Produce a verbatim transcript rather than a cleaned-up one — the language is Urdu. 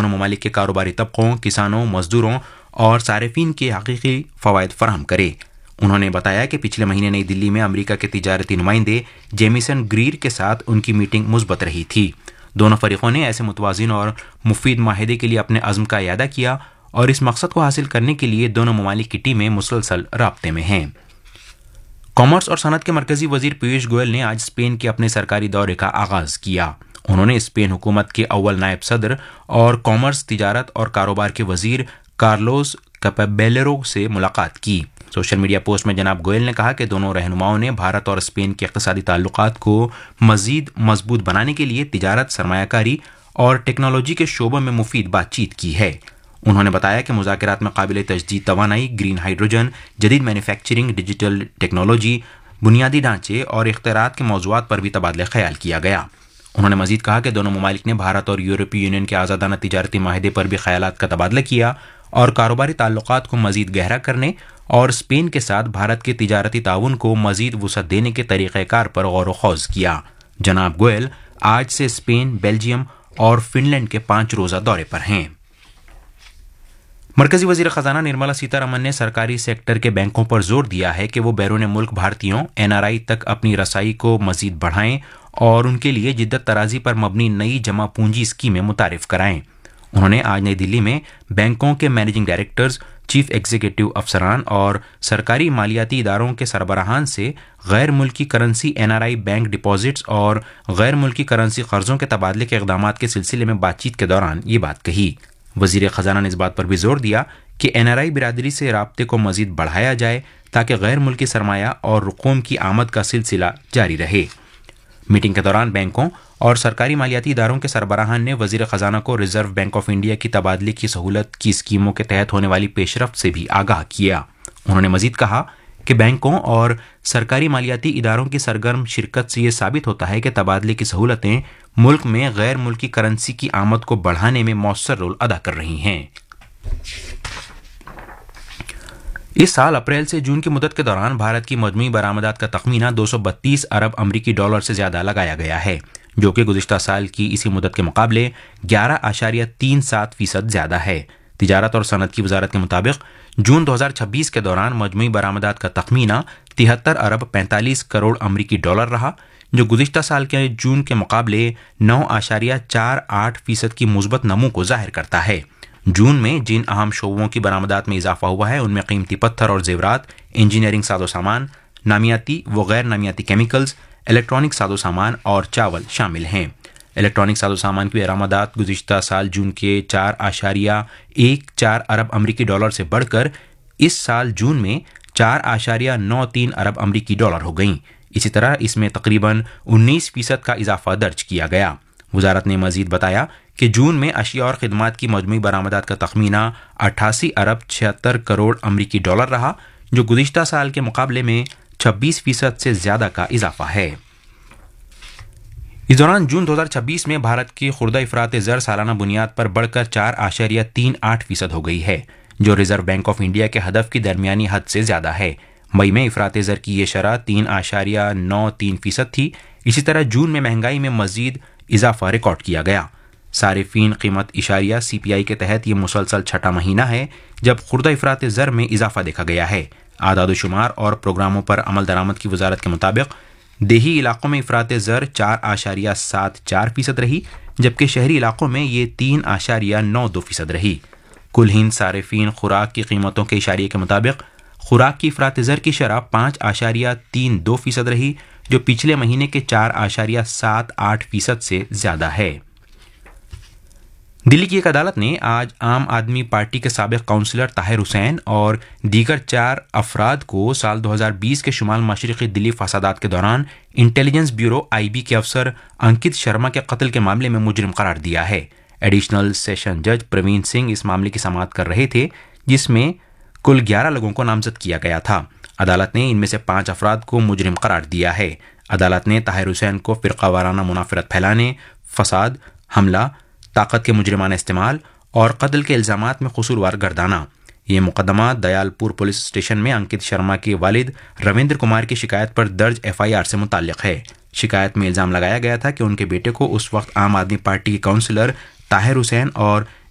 دونوں ممالک کے کاروباری طبقوں، کسانوں، مزدوروں اور صارفین کے حقیقی فوائد فراہم کرے۔ انہوں نے بتایا کہ پچھلے مہینے نئی دلی میں امریکہ کے تجارتی نمائندے جیمیسن گریر کے ساتھ ان کی میٹنگ مثبت رہی تھی۔ دونوں فریقوں نے ایسے متوازن اور مفید معاہدے کے لیے اپنے عزم کا اعادہ کیا اور اس مقصد کو حاصل کرنے کے لیے دونوں ممالک کی ٹیمیں مسلسل رابطے میں ہیں۔ کامرس اور صنعت کے مرکزی وزیر پیوش گوئل نے آج اسپین کے اپنے سرکاری دورے کا آغاز کیا۔ انہوں نے اسپین حکومت کے اول نائب صدر اور کامرس، تجارت اور کاروبار کے وزیر کارلوس کپیبیلیرو سے ملاقات کی۔ سوشل میڈیا پوسٹ میں جناب گوئل نے کہا کہ دونوں رہنماؤں نے بھارت اور اسپین کے اقتصادی تعلقات کو مزید مضبوط بنانے کے لیے تجارت، سرمایہ کاری اور ٹیکنالوجی کے شعبوں میں مفید بات چیت کی ہے۔ انہوں نے بتایا کہ مذاکرات میں قابل تجدید توانائی، گرین ہائیڈروجن، جدید مینوفیکچرنگ، ڈیجیٹل ٹیکنالوجی، بنیادی ڈھانچے اور اختراعات کے موضوعات پر بھی تبادلہ خیال کیا گیا۔ انہوں نے مزید کہا کہ دونوں ممالک نے بھارت اور یورپی یونین کے آزادانہ تجارتی معاہدے پر بھی خیالات کا تبادلہ کیا اور کاروباری تعلقات کو مزید گہرا کرنے اور اسپین کے ساتھ بھارت کے تجارتی تعاون کو مزید وسعت دینے کے طریقہ کار پر غور و خوض کیا۔ جناب گوئل آج سے اسپین، بیلجیم اور فن لینڈ کے پانچ روزہ دورے پر ہیں۔ مرکزی وزیر خزانہ نرملا سیتا رمن نے سرکاری سیکٹر کے بینکوں پر زور دیا ہے کہ وہ بیرون ملک بھارتیوں این آر آئی تک اپنی رسائی کو مزید بڑھائیں اور ان کے لیے جدت طرازی پر مبنی نئی جمع پونجی اسکیمیں متعارف کرائیں۔ انہوں نے آج نئی دلی میں بینکوں کے مینیجنگ ڈائریکٹرز، چیف ایگزیکٹو افسران اور سرکاری مالیاتی اداروں کے سربراہان سے غیر ملکی currency N are I bank deposits اور غیر ملکی کرنسی قرضوں کے تبادلے کے اقدامات کے سلسلے میں بات چیت کے دوران یہ بات کہی۔ وزیر خزانہ نے اس بات پر بھی زور دیا کہ این آر آئی برادری سے رابطے کو مزید بڑھایا جائے تاکہ غیر ملکی سرمایہ اور رقوم کی آمد کا سلسلہ جاری رہے۔ میٹنگ کے دوران بینکوں اور سرکاری مالیاتی اداروں کے سربراہان نے وزیر خزانہ کو ریزرو بینک آف انڈیا کی تبادلے کی سہولت کی اسکیموں کے تحت ہونے والی پیش رفت سے بھی آگاہ کیا۔ انہوں نے مزید کہا کہ بینکوں اور سرکاری مالیاتی اداروں کی سرگرم شرکت سے یہ ثابت ہوتا ہے کہ تبادلے کی سہولتیں ملک میں غیر ملکی کرنسی کی آمد کو بڑھانے میں مؤثر رول ادا کر رہی ہیں۔ اس سال اپریل سے جون کی مدت کے دوران بھارت کی مجموعی برآمدات کا تخمینہ دو سو بتیس ارب امریکی ڈالر سے زیادہ لگایا گیا ہے، جو کہ گزشتہ سال کی اسی مدت کے مقابلے گیارہ اشاریہ تین سات فیصد زیادہ ہے۔ تجارت اور صنعت کی وزارت کے مطابق جون دو ہزار چھبیس کے دوران مجموعی برآمدات کا تخمینہ تہتر ارب پینتالیس کروڑ امریکی ڈالر رہا، جو گزشتہ سال کے جون کے مقابلے نو اشاریہ چار آٹھ فیصد کی مثبت نمو کو ظاہر کرتا ہے۔ جون میں جن اہم شعبوں کی برآمدات میں اضافہ ہوا ہے ان میں قیمتی پتھر اور زیورات، انجینئرنگ ساز و سامان، نامیاتی و غیر نامیاتی کیمیکلز، الیکٹرانک ساز و سامان اور چاول شامل ہیں۔ الیکٹرانک ساز و سامان کی برآمدات گزشتہ سال جون کے چار اشاریہ ایک چار ارب امریکی ڈالر سے بڑھ کر اس سال جون میں چار اشاریہ نو تین ارب امریکی ڈالر ہو گئیں۔ اسی طرح اس میں تقریباً انیس فیصد کا اضافہ درج کیا گیا۔ وزارت نے مزید بتایا کہ جون میں اشیاء اور خدمات کی مجموعی برآمدات کا تخمینہ اٹھاسی ارب چھہتر کروڑ امریکی ڈالر رہا، جو گزشتہ سال کے مقابلے میں چھبیس فیصد سے زیادہ کا اضافہ ہے۔ اس دوران جون دو ہزار چھبیس میں بھارت کی خوردہ افراط زر سالانہ بنیاد پر بڑھ کر چار اشاریہ تین آٹھ فیصد ہو گئی ہے، جو ریزرو بینک آف انڈیا کے ہدف کی درمیانی حد سے زیادہ ہے۔ مئی میں افراط زر کی یہ شرح تین اشاریہ نو تین فیصد تھی۔ اسی طرح جون میں مہنگائی میں مزید اضافہ ریکارڈ کیا گیا۔ صارفین قیمت اشاریہ سی پی آئی کے تحت یہ مسلسل چھٹا مہینہ ہے جب خوردہ افراط زر میں اضافہ دیکھا گیا ہے۔ اعداد و شمار اور پروگراموں پر عمل درآمد کی وزارت کے مطابق دیہی علاقوں میں افراط زر چار اشاریہ سات چار فیصد رہی، جبکہ شہری علاقوں میں یہ تین اشاریہ نو دو فیصد رہی۔ کل ہند صارفین خوراک کی قیمتوں کے اشاریے کے مطابق خوراک کی افراط زر کی شرح پانچ اشاریہ تین دو فیصد رہی، جو پچھلے مہینے کے چار اشاریہ سات آٹھ فیصد سے زیادہ ہے۔ دلی کی ایک عدالت نے آج عام آدمی پارٹی کے سابق کونسلر طاہر حسین اور دیگر چار افراد کو سال دو ہزار بیس کے شمال مشرقی دلی فسادات کے دوران انٹیلیجنس بیورو آئی بی کے افسر انکت شرما کے قتل کے معاملے میں مجرم قرار دیا ہے۔ ایڈیشنل سیشن جج پروین سنگھ اس معاملے کی سماعت کر رہے تھے، جس میں کل گیارہ لوگوں کو نامزد کیا گیا تھا۔ عدالت نے ان میں سے پانچ افراد کو مجرم قرار دیا ہے۔ عدالت نے طاہر حسین کو فرقہ وارانہ منافرت پھیلانے، فساد، حملہ، طاقت کے مجرمانہ استعمال اور قتل کے الزامات میں قصوروار گردانا۔ یہ مقدمہ دیال پور پولیس اسٹیشن میں انکت شرما کے والد رویندر کمار کی شکایت پر درج ایف آئی آر سے متعلق ہے۔ شکایت میں الزام لگایا گیا تھا کہ ان کے بیٹے کو اس وقت عام آدمی پارٹی کے کونسلر طاہر حسین اور